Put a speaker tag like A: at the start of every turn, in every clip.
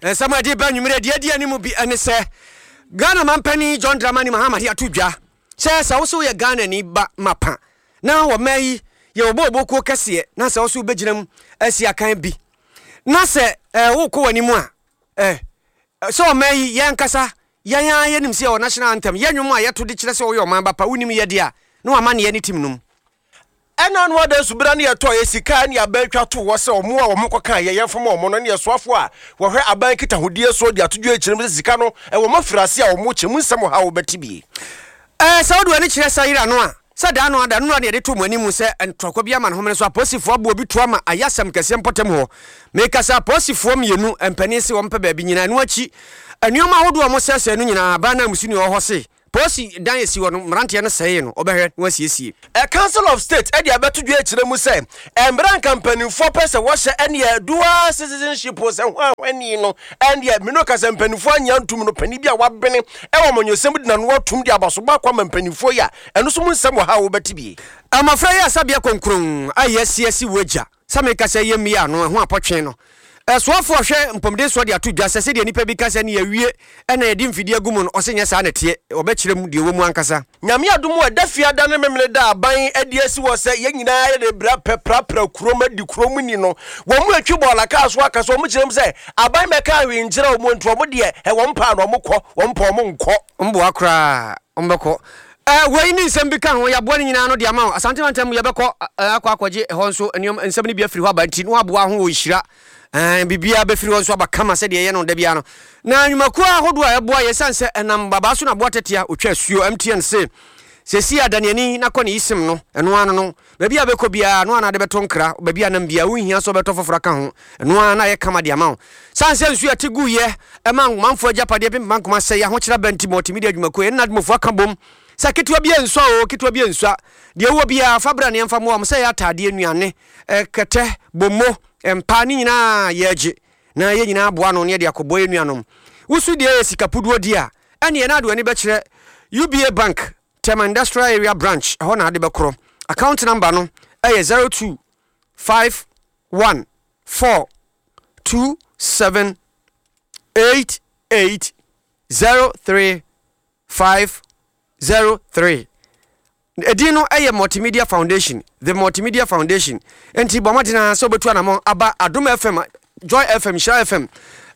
A: Samuel di ba nwumere de ni mu bi ene se Ghana mampani John Dramani Mahama ya tudwa se wo so ye Ghana ni ba mapa na wo mai ye obo ko kase na se wo so beginam asi akan bi na se wo ko wani mu a so mai ye nkasa ye nim se o national anthem ye nwum a ye to de kire se wo yo man bapa unim ye de a no ama ne ye ni tim num
B: ena no da subira ne yeto esika ne abantwa to wo se omo a omo koka ye yefom omo no ne yesoafo a wo hwe aban kita hodie so de atodwo ekirim sika no wo mafirase a omo chemu nsem ha wo betibi
A: Saudi ani kire sayira no a sada no ada no de to mani mu se entrokwa bia ma no homene so aposifo abo obi to ama ayasam kese mpotem ho meka sa aposifo mienu empani se wo mpa ba bi nyina no achi anioma hodo omo sese no nyina ba na musuni wo hose Posi dan esi wono mrante no seye no obehwe no asiesie
B: Council of State e dia beto dwe ekire mu se embran company for person wo hye ene ya dual citizenship wo se hwani no ene ya mino ka se mpanifo anya ntum no pani bia wabene e wo monyosem dina no watum dia baso ba kwa mpanifo ya eno so mu nsem wo ha wo betibie
A: amafra ya sabia konkron ayesiesi woja sameka se yemia no ho apotwe no Swafo hwe mpomde so de atodwa sese de nipa bi kasa ne yawie ena yedi mfidi agumu no osenya sa na tie obekirem de wo mu ankasa
B: nyame adomu adafia da ne memle da aban adi asi wo se ye nyina ye de bra pepra kuroma di kuromu ni no wo mu atwi bola ka so aka so mu kirem se aban meka hwe njira wo mu nto mo de wo mpa no mo kɔ wo mpa mo nkɔ
A: mbo akra ombeko we ni nsem bi kan ho ya bo ni nyina no de ama asante mantem ye bekɔ akwaje ho nso nsem ni bi afiri ho abanti no aboa ho wo hira bibia be firi wonso abakama se de ye no da bia no na nyumaku ahodo a eboa ye sanse enam baba so na boa tetia otwa suo MTN se si adaniani na kɔ ne isim no eno ano no bibia be kɔ bia no ana de beto nkra bibia na bia wonhia so beto fofora ka ho eno ana ye kama de ama sanse nsu atigu ye eman manfo agapade be mankoma se ya ho kyera banti multimedia nyumaku en na dmofo aka bom sa ketwa bia nso o ketwa bia nso de wo bia fabra ne mfa mo am se ya tade anuane kete bomo empa ni nyina yeje na ye nyina aboa no ne de akobo enuanom wusu de esikapuduo dia ene ye na ado ani be kire UBA Bank Tema Industrial Area Branch ho na ade be kro account number no eye 02514278803503 Edino eye Multimedia Foundation, the Multimedia Foundation. Enti bomadina so betu anamo aba Adom FM, Joy FM, Share FM,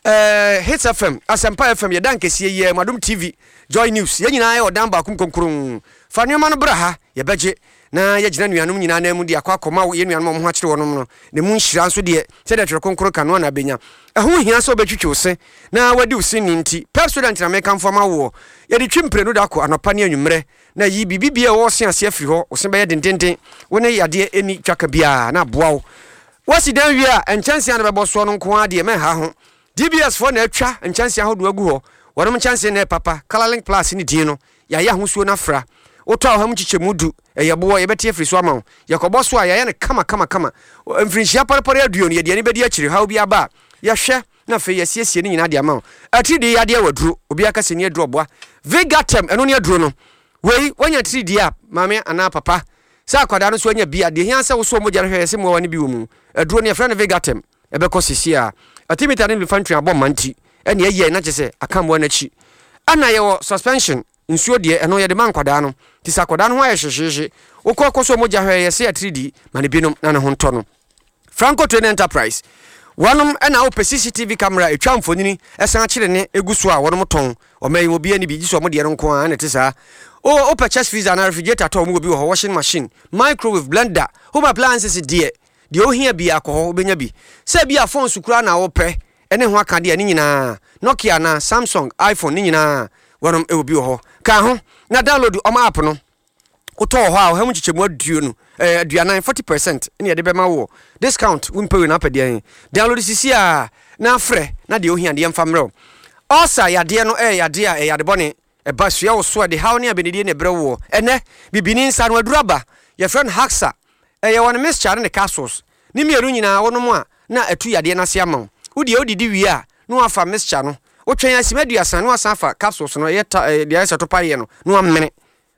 A: Hits FM, Asempa FM, ye dan kese ye Madum TV, Joy News. Ye nyina ye odan ba kum konkurun. Fa nneoma no bra ha ye beje na ye gina nuanom nyina na mu de akwa koma ye nuanom ho akire wonom no. Ne mu nhira nso de se de twer konkurun kanu na benya. Eho hia so betwitwe ose na wadi ose ni nti. Pep student na meka mfoma wo. Ye de twimprɛ no da ko anopa ne anwumre. Na yi bibibia wo se ase afiri ho wo se be dendenden wo ne yade eni twaka bia na boa wo wasi dan wi a enchanse na bebo so no nko ade me ha ho DBS for na atwa enchanse ahodo agu ho wonom chance na papa Colorlink Plus ni din no ya ya hosuo na fra woto ha mu chichemudu yebo ye beti afiri so ama yakobo so a ya ne kama mfrinhia parepare aduo no ye de ne bedi akiri ha obi aba ya hwe na fe yesiesie ni nyina de ama ati de yade waduro obi aka se ne aduro boa Vegatem eno ne aduro no wei wanya 3D app mame ana papa sa kwada no so anya bia de hia se wo so mo jare hwese mo wani bi wo mu aduro ne friend Vegatem ebeko sisia atimita ne infantry abom manti ene ye na chese akambo na chi ana ye wo suspension nsuo de eno ye de man kwada no ti sa kwada no ho ayehyehyehye wo kɔ so mo jare hwese ya 3D mane binom na ne ho nto no Franco Training Enterprise Wanum ena ope CCTV camera etwa mfonini esan akire ne eguso a wonom ton o mai obi ani bi giso mo de nko a na te sa o purchase freezer na refrigerator to mo obi ho washing machine microwave blender home appliances de o hia bi akọ obenya bi se bi a phone sukura na wo pe ene ho aka de ani nyina Nokia na Samsung iPhone ni nyina wonom e obi ho ka ho na download o ma app no Oto ho a hem chichemu aduo no aduanan 40% ene de bema wo discount wimpe na pede download sisi a na frɛ na de ohia de mfamrɛ osa yade no yade a yade bone ba sua wo so de haw ne abenedie ne brɛ wo ene bibini nsa no aduraba your friend Haxa ye won mixture ne castles ni mieru nyina wonom a na atu yade na se ama wo de odidi wi a no afa mixture no wo twen asimaduasan no asan fa capsules no ye de ayesa to paye no no amene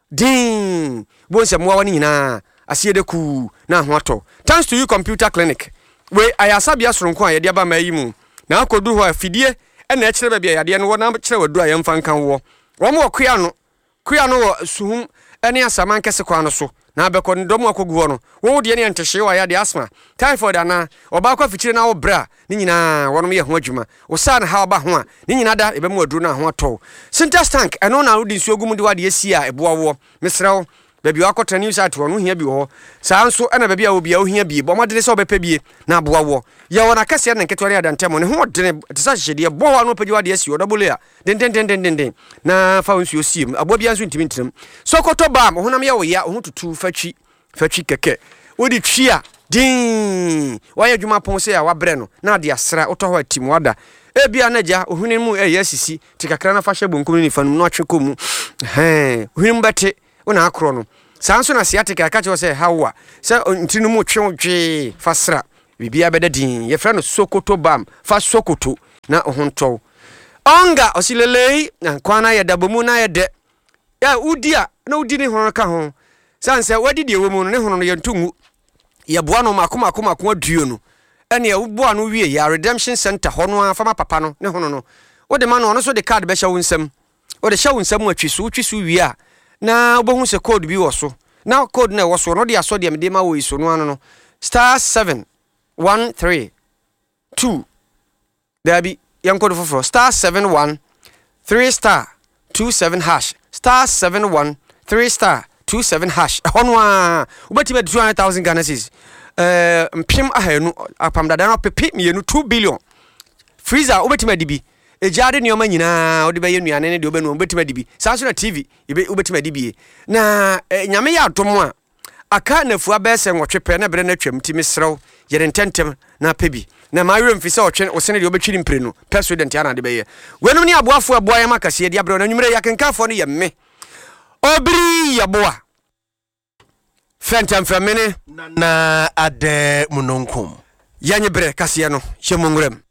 A: din bonse mo wani nyina asiede ku na ho ato thanks to you computer clinic we ayasabia soronko a ye de aba mayi mu na akodu ho afidie ɛna ɛkyerɛ ba bia yade no wɔ na kyerɛ wadu a yɛmfa nka wo wɔn wɔ kuya no wɔ suhum ɛne asaman kɛse kwan no so na bɛkɔ no dɔm akɔgu hɔ no wo de ne ntehye wɔ yade asma typhoid ana ɔba kɔ fikyire na wo bra ne nyinaa wɔnom yɛ ho adwuma wo sa na ha ɔba ho a ne nyinaa da ɛbɛmu aduru na ho atɔ Sintas tank ɛno na wodi nsuo gum de wade asi a ɛboa wo mesrɛ wo baabi wakɔtra new site wɔ no hia bi wɔ saa nso ɛna baabi a obi a ohia bi bɔ mɔdene sɛ ɔbɛpɛ bie na aboa wo yɛ wɔ na kɛseɛ na nketewa ne adantɛm ne ho ɔdene te sɛ hyehyɛdeɛ bɔ hɔ no pɛgye wade asi ɔdɔbole a den na fa nsuo siem aboa bia nso ntimi ntram Sokoto bam honam yɛ wo ya ho tutu fatwi kɛkɛ wodi twi a din wayɛ adwuma pon sɛ a wabrɛ no na ade asra wotɔ hɔ atim wada ebia na gya ohune mu ɛyɛ asisi te kakra na fa hyɛ bonkom ne nifa no na atwe kɔ mu ohune mu bɛte wona akro no saa nso na siatic aka kyerɛ sɛ hawa sɛ ntiri no mu twe fasra bibia bɛda din yɛfrɛ no Sokoto bam fa Sokoto na ohontɔw onga osilelei na kwana yɛ dabomu na yɛ de ya udi a na udi ne hono ka ho sanse wadi de wɔ mu no ne hono no yɛ ntungu yɛ boa no makoma aduo no ɛne yɛ boa no wie ya redemption center hono a fama papa no ne hono no wode ma no so de card bɛ hyɛ wo nsam wode hyɛ wo nsam atwi so wie a na obohu se code bi wo so na code na wo so no de aso de me ma wo iso no ano no *713 2 dabi yan code foforo *713 *27 hash *713 *27 hash hono a obati be 200,000 Ghana cedis mpem ahanu apam dada na pepe mienu 2 billion freezer obati ma dibi ejade nioma nyina odi be yenuane ne de obenu obetima dibi sanso na TV obetima dibi na nyame ya adom a aka nafu abese nwotwepe na bere na twam ti mesrew yere ntentem na pebi na mawerem mfise otwe osene de obetwiri mpre no president ya na de beye wenum ni aboafo aboa ya makase de abere na nwumre ya kenkafo no ye me obiri yaboa fentem femene
B: na ade munonkum
A: yanye bere kase no hye mongrem